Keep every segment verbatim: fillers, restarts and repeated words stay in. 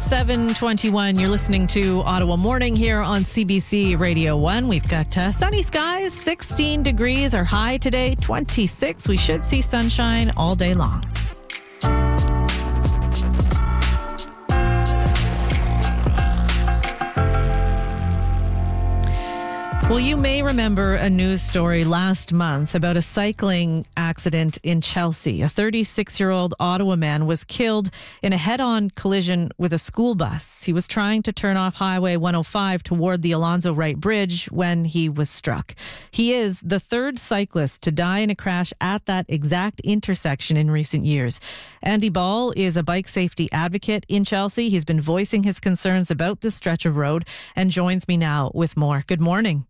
seven twenty-one. You're listening to Ottawa Morning here on C B C Radio one. We've got uh, sunny skies, sixteen degrees. Our high today, twenty-six. We should see sunshine all day long. Well, you may remember a news story last month about a cycling accident in Chelsea. A thirty-six-year-old Ottawa man was killed in a head-on collision with a school bus. He was trying to turn off Highway one oh five toward the Alonzo Wright Bridge when he was struck. He is the third cyclist to die in a crash at that exact intersection in recent years. Andy Ball is a bike safety advocate in Chelsea. He's been voicing his concerns about this stretch of road and joins me now with more. Good morning.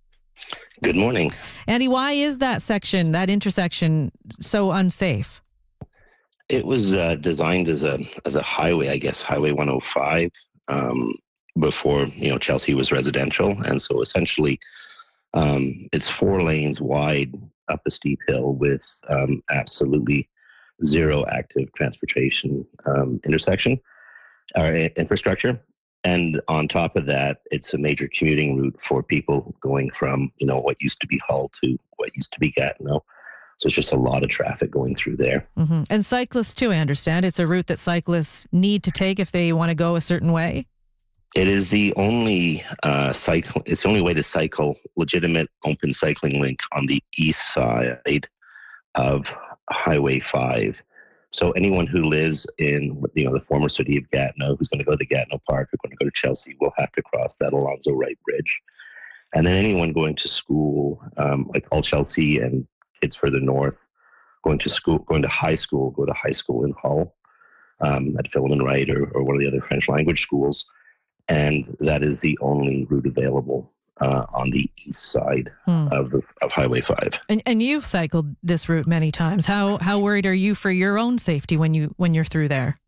Good morning. Andy, why is that section, that intersection, so unsafe? It was uh, designed as a as a highway, I guess, Highway one oh five, um, before, you know, Chelsea was residential. And so essentially um, it's four lanes wide up a steep hill with um, absolutely zero active transportation um, intersection or infrastructure. And on top of that, it's a major commuting route for people going from, you know, what used to be Hull to what used to be Gatineau. So it's just a lot of traffic going through there. Mm-hmm. And cyclists too, I understand. It's a route that cyclists need to take if they want to go a certain way. It is the only uh, cycle. It's the only way to cycle, legitimate open cycling link on the east side of Highway five. So anyone who lives in, you know, the former city of Gatineau, who's going to go to the Gatineau Park or going to go to Chelsea, will have to cross that Alonzo Wright Bridge. And then anyone going to school, um, like all Chelsea and kids further north, going to school, going to high school, go to high school in Hull, um, at Philemon Wright or, or one of the other French language schools. And that is the only route available uh, on the east side hmm. of the, of Highway five. And and you've cycled this route many times. How how worried are you for your own safety when you when you're through there?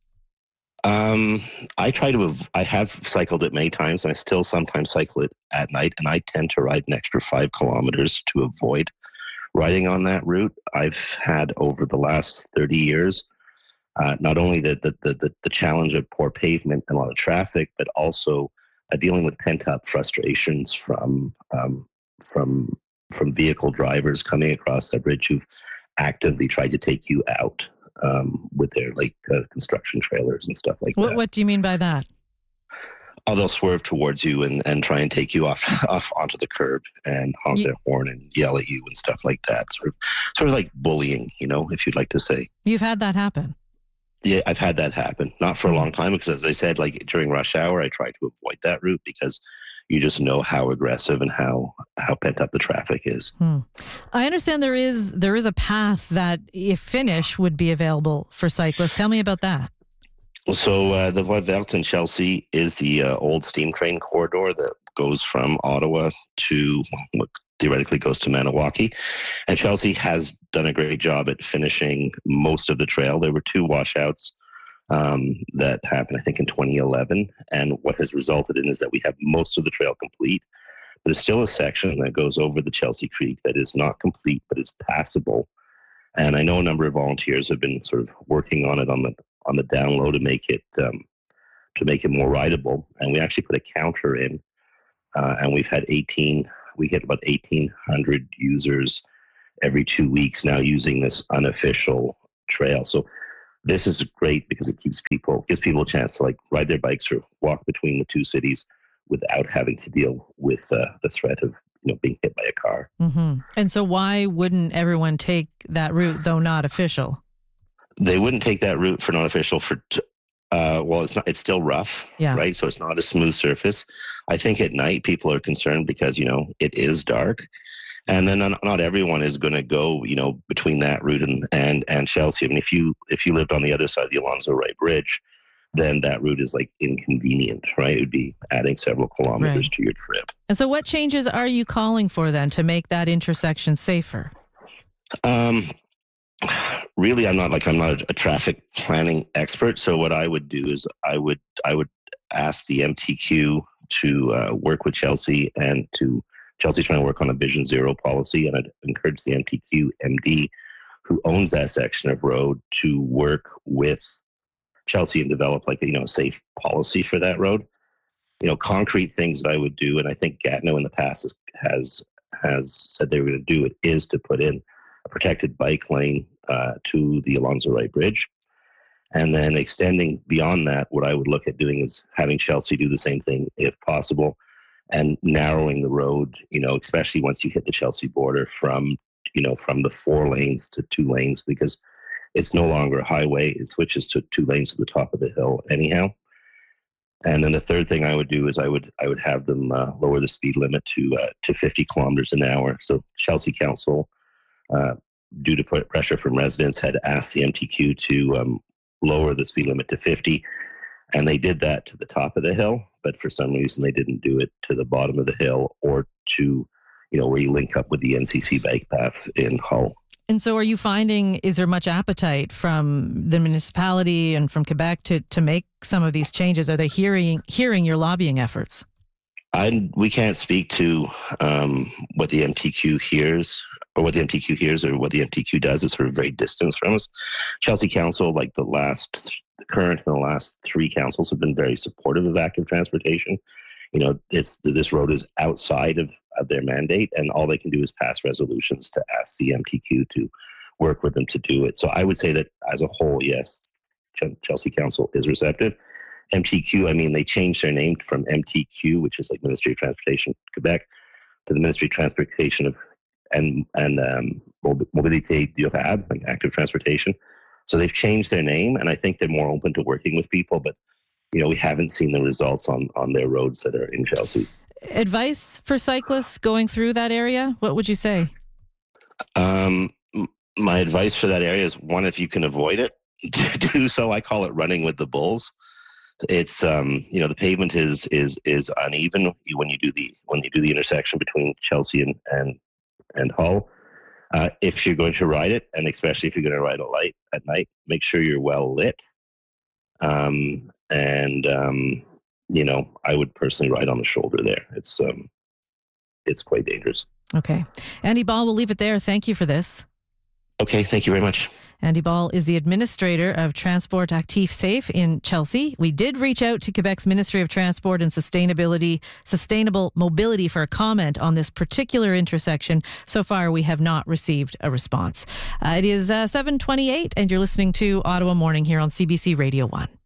Um, I try to. Av- I have cycled it many times, and I still sometimes cycle it at night. And I tend to ride an extra five kilometers to avoid riding on that route. I've had over the last thirty years. Uh, not only the the, the the challenge of poor pavement and a lot of traffic, but also uh, dealing with pent-up frustrations from um, from from vehicle drivers coming across that bridge who've actively tried to take you out um, with their like uh, construction trailers and stuff like what, that. What do you mean by that? Oh, they'll swerve towards you and, and try and take you off off onto the curb and honk you, their horn and yell at you and stuff like that. Sort of sort of like bullying, you know, if you'd like to say. You've had that happen. Yeah, I've had that happen. Not for a long time because, as I said, like during rush hour, I try to avoid that route because you just know how aggressive and how, how pent up the traffic is. Hmm. I understand there is there is a path that, if finished, would be available for cyclists. Tell me about that. So uh, the Voie Verte in Chelsea is the uh, old steam train corridor that goes from Ottawa to what theoretically goes to Maniwaki. And Chelsea has done a great job at finishing most of the trail. There were two washouts um, that happened, I think, in twenty eleven. And what has resulted in is that we have most of the trail complete. There's still a section that goes over the Chelsea Creek that is not complete, but is passable. And I know a number of volunteers have been sort of working on it on the on the down low to make it um, to make it more rideable. And we actually put a counter in, uh, and we've had eighteen. We get about eighteen hundred users every two weeks now using this unofficial trail. So this is great because it keeps people, gives people a chance to like ride their bikes or walk between the two cities without having to deal with uh, the threat of, you know, being hit by a car. Mm-hmm. And so why wouldn't everyone take that route, though not official? They wouldn't take that route for not official for, t- uh, well, it's not, it's still rough, yeah. right? So it's not a smooth surface. I think at night people are concerned because, you know, it is dark. And then not, not everyone is going to go, you know, between that route and, and, and Chelsea. I mean, if you, if you lived on the other side of the Alonzo Wright Bridge, then that route is like inconvenient, right? It would be adding several kilometers right. to your trip. And so what changes are you calling for then to make that intersection safer? Um, really, I'm not like, I'm not a, a traffic planning expert. So what I would do is I would, I would ask the M T Q to uh, work with Chelsea and to Chelsea's trying to work on a Vision Zero policy. And I'd encourage the M T Q M D who owns that section of road to work with Chelsea and develop like, you know, a safe policy for that road. You know, concrete things that I would do, and I think Gatineau in the past has has, has said they were going to do it, is to put in a protected bike lane uh, to the Alonzo Wright Bridge. And then extending beyond that, what I would look at doing is having Chelsea do the same thing if possible, and narrowing the road, you know, especially once you hit the Chelsea border from, you know, from the four lanes to two lanes, because it's no longer a highway. It switches to two lanes to the top of the hill anyhow. And then the third thing I would do is I would I would have them uh, lower the speed limit to uh, to fifty kilometers an hour. So Chelsea Council, uh, due to pressure from residents, had asked the M T Q to um, lower the speed limit to fifty, and they did that to the top of the hill, but for some reason they didn't do it to the bottom of the hill or to, you know, where you link up with the N C C bike paths in Hull. And so are you finding, is there much appetite from the municipality and from Quebec to, to make some of these changes? Are they hearing hearing your lobbying efforts? I, we can't speak to um, what the M T Q hears or what the M T Q hears or what the M T Q does. It's sort of very distant from us. Chelsea Council, like the last, the current and the last three councils, have been very supportive of active transportation. You know, it's, this road is outside of, of their mandate, and all they can do is pass resolutions to ask the M T Q to work with them to do it. So I would say that as a whole, yes, Chelsea Council is receptive. M T Q, I mean, they changed their name from M T Q, which is like Ministry of Transportation Quebec, to the Ministry of Transportation of and and um, Mobilité Durable, like active transportation. So they've changed their name, and I think they're more open to working with people. But you know, we haven't seen the results on on their roads that are in Chelsea. Advice for cyclists going through that area? What would you say? Um, my advice for that area is, one, if you can avoid it, do so. I call it running with the bulls. It's um, you know, the pavement is is is uneven when you do the when you do the intersection between Chelsea and and, and Hull. Uh, if you're going to ride it, and especially if you're going to ride a light at night, make sure you're well lit. Um, and um, you know, I would personally ride on the shoulder there. It's um, it's quite dangerous. Okay, Andy Ball, we'll leave it there. Thank you for this. Okay, thank you very much. Andy Ball is the administrator of Transport Actif Safe in Chelsea. We did reach out to Quebec's Ministry of Transport and Sustainability, Sustainable Mobility for a comment on this particular intersection. So far, we have not received a response. Uh, it is uh, seven twenty-eight, and you're listening to Ottawa Morning here on C B C Radio one.